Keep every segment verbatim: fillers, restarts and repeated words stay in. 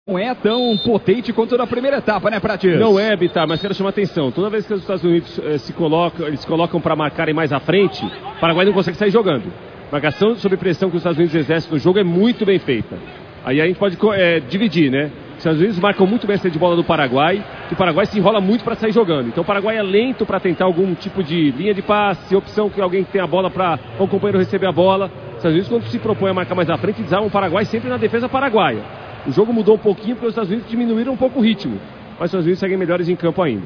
Não é tão potente quanto na primeira etapa, né, Prates? Não é, Bitar, mas quero chamar atenção. Toda vez que os Estados Unidos eh, se colocam, eles se colocam para marcarem mais à frente, o Paraguai não consegue sair jogando. A marcação sob pressão que os Estados Unidos exercem no jogo é muito bem feita. Aí a gente pode é, dividir, né? Os Estados Unidos marcam muito bem a saída de bola do Paraguai, e o Paraguai se enrola muito para sair jogando. Então o Paraguai é lento para tentar algum tipo de linha de passe, opção que alguém tenha a bola para o companheiro receber a bola. Os Estados Unidos, quando se propõe a marcar mais à frente, desarma o Paraguai sempre na defesa paraguaia. O jogo mudou um pouquinho porque os Estados Unidos diminuíram um pouco o ritmo, mas os Estados Unidos seguem melhores em campo ainda.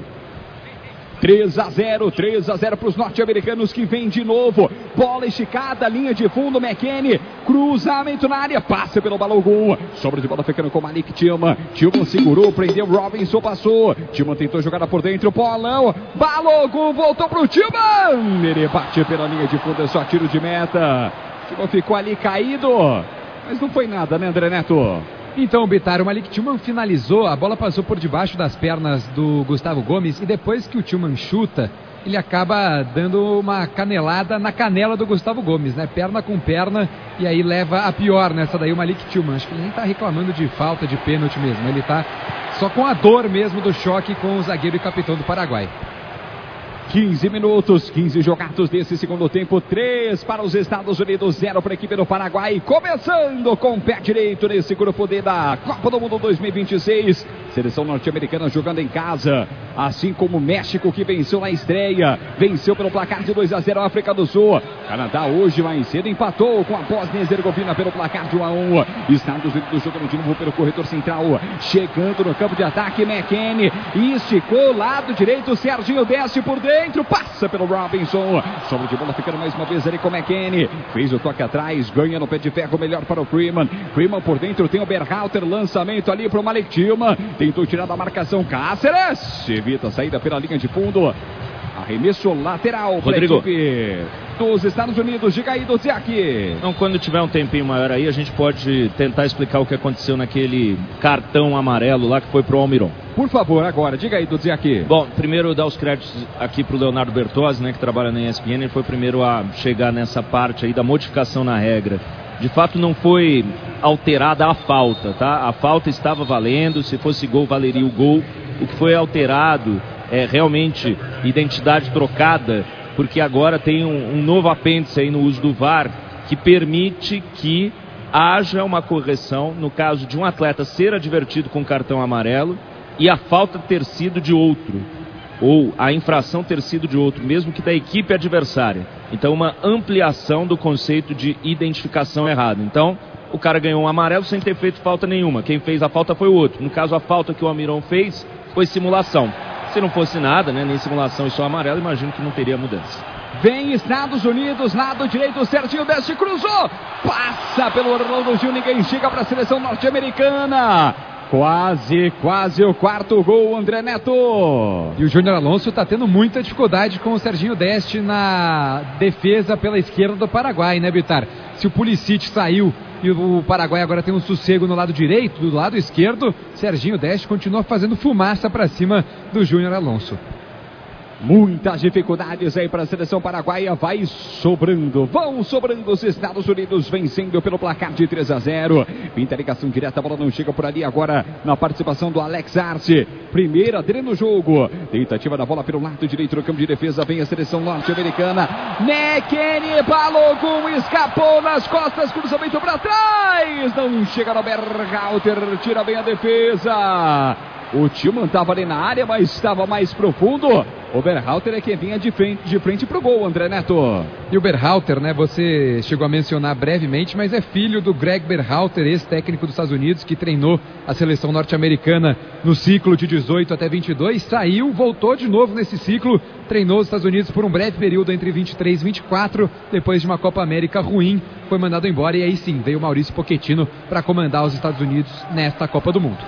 três a zero, três a zero para os norte-americanos que vem de novo. Bola esticada, linha de fundo, McKennie, cruzamento na área, passa pelo Balogun. Sobra de bola ficando com Malik Tillman. Tillman segurou, prendeu, Robinson passou. Tillman tentou jogar por dentro, Paulão. Balogun voltou para o Tillman. Ele bate pela linha de fundo, é só tiro de meta. Tillman ficou ali caído, mas não foi nada, né, André Neto? Então, Bitar, o Malik Tillman finalizou, a bola passou por debaixo das pernas do Gustavo Gomes e depois que o Tillman chuta, ele acaba dando uma canelada na canela do Gustavo Gomes, né? Perna com perna, e aí leva a pior nessa daí o Malik Tillman. Acho que ele nem tá reclamando de falta de pênalti mesmo, ele tá só com a dor mesmo do choque com o zagueiro e capitão do Paraguai. quinze minutos, quinze jogados desse segundo tempo, três para os Estados Unidos, zero para a equipe do Paraguai, começando com o pé direito nesse grupo D da Copa do Mundo dois mil e vinte e seis, seleção norte-americana jogando em casa, assim como o México que venceu na estreia, venceu pelo placar de dois a zero a África do Sul, Canadá hoje mais cedo empatou com a Bósnia e Herzegovina pelo placar de um a um, Estados Unidos jogando de novo pelo corredor central, chegando no campo de ataque, McKennie, esticou, lado direito, Serginho desce por dentro, dentro, passa pelo Robinson, sobra de bola ficando mais uma vez ali com o McKennie, fez o toque atrás, ganha no pé de ferro, melhor para o Freeman, Freeman por dentro tem o Berhalter, lançamento ali para o Malik Tillman, tentou tirar da marcação Cáceres, evita a saída pela linha de fundo, arremesso lateral para a equipe dos Estados Unidos. Diga aí, do Ziak. Então, quando tiver um tempinho maior aí, a gente pode tentar explicar o que aconteceu naquele cartão amarelo lá que foi pro Almiron. Por favor, agora, diga aí, do Ziak. Bom, primeiro dar os créditos aqui pro Leonardo Bertozzi, né, que trabalha na E S P N, ele foi o primeiro a chegar nessa parte aí da modificação na regra. De fato, não foi alterada a falta, tá? A falta estava valendo, se fosse gol, valeria o gol. O que foi alterado é realmente identidade trocada, porque agora tem um, um novo apêndice aí no uso do V A R que permite que haja uma correção no caso de um atleta ser advertido com cartão amarelo e a falta ter sido de outro, ou a infração ter sido de outro, mesmo que da equipe adversária. Então, uma ampliação do conceito de identificação errada. Então, o cara ganhou um amarelo sem ter feito falta nenhuma. Quem fez a falta foi o outro. No caso, a falta que o Almiron fez foi simulação. Se não fosse nada, né, nem simulação e só amarelo, imagino que não teria mudança. Vem Estados Unidos, lado direito, Serginho desce, cruzou, passa pelo Orlando Gil, ninguém chega para a seleção norte-americana. Quase, quase o quarto gol, André Neto. E o Júnior Alonso está tendo muita dificuldade com o Serginho Deste na defesa pela esquerda do Paraguai, né, Bitar? Se o Pulisic saiu e o Paraguai agora tem um sossego no lado direito, do lado esquerdo, Serginho Deste continua fazendo fumaça para cima do Júnior Alonso. Muitas dificuldades aí para a seleção paraguaia, vai sobrando, vão sobrando os Estados Unidos, vencendo pelo placar de três a zero. Pinta a ligação direta, a bola não chega por ali agora na participação do Alex Arce. Primeira dele no jogo, tentativa da bola pelo lado direito no campo de defesa, vem a seleção norte-americana. McKennie, Balogun, escapou nas costas, cruzamento para trás, não chega no Berhalter, tira bem a defesa. O Tillman estava ali na área, mas estava mais profundo. O Berhalter é quem vinha de frente, de frente pro gol, André Neto. E o Berhalter, né, você chegou a mencionar brevemente, mas é filho do Greg Berhalter, ex-técnico dos Estados Unidos, que treinou a seleção norte-americana no ciclo de dezoito até vinte e dois, saiu, voltou de novo nesse ciclo, treinou os Estados Unidos por um breve período entre vinte e três e vinte e quatro, depois de uma Copa América ruim, foi mandado embora e aí sim, veio o Maurício Pochettino para comandar os Estados Unidos nesta Copa do Mundo.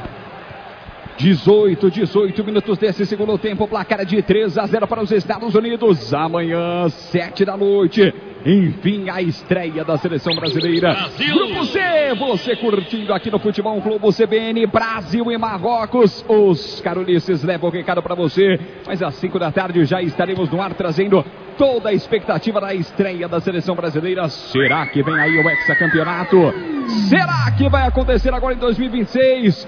dezoito, dezoito minutos desse segundo tempo, placar de três a zero para os Estados Unidos. Amanhã, sete da noite, enfim, a estreia da seleção brasileira. Brasil. Grupo C, você curtindo aqui no Futebol Clube C B N, Brasil e Marrocos. Os carolices levam o recado para você, mas às cinco da tarde já estaremos no ar trazendo toda a expectativa da estreia da seleção brasileira. Será que vem aí o hexacampeonato? Será que vai acontecer agora em dois mil e vinte e seis?